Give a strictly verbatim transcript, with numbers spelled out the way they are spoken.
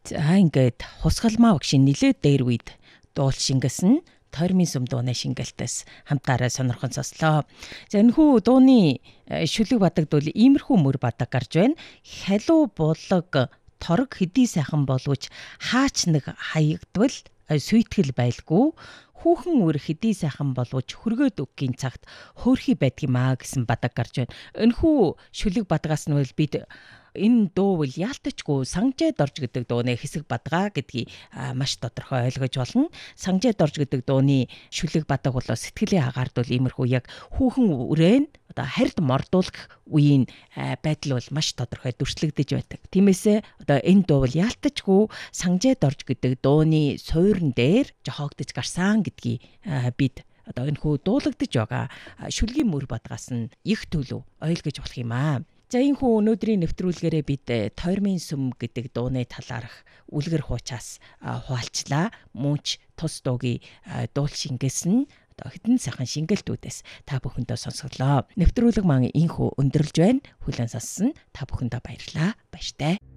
За ингээд хусгалмаа багшийн нилээд дээр үед дуул шингэсэн тойрмын сүм дууны шингэлтээс хамтаараа сонирхон сонслоо. За энэхүү дууны шүлэг бадагдвал иймэрхүү мөр бадаг гарч байна. Халуу булаг торог хэдий сайхан боловч хаач нэг хаягдвал сүйтгэл байлгүй. Хүүхэн үр хэдий сайхан боловч хөргөөд өггийн цагт хөөрхий байдгиймаа гэсэн бадаг гарч байна. Энэхүү шүлэг бадгаас нь бол бид энэ дуу бол яалтчгүй Санжээ дорж гэдэг дууны хэсэг бадгаа гэдгийг маш тодорхой ойлгож болно. Санжээ дорж гэдэг дууны шүлэг бадаг бол сэтгэлийн агаард бол иймэрхүү яг хүүхэн үрээн одоо харьд мордуулах үеийн байдал бол маш тодорхой дүрслэгдэж байдаг. Тиймээсээ одоо энэ дуу бол яалтчгүй Санжээ дорж гэдэг дууны суурин дээр жохоогдож гарсан гэдгийг бид одоо энэхүү дуулагдж байгаа шүлгийн мөр бадгаас нь их төлөв ойлгож болох юм аа. За энэ хүн өнөөдрийн нэвтрүүлгээрээ бид тойрмын сүм гэдэг дууны талаарх үлгэр хуучаас хуваалцлаа. Мөнч тус дуугийн дуул шингээсэн хэдэн сайхан шингэлтүүдээс та бүхэндээ сонсголоо. Нэвтрүүлэг маань энэ хүн өндөрлж байна. Хүлээн сонссон та бүхэндээ баярлалаа. Баяртай.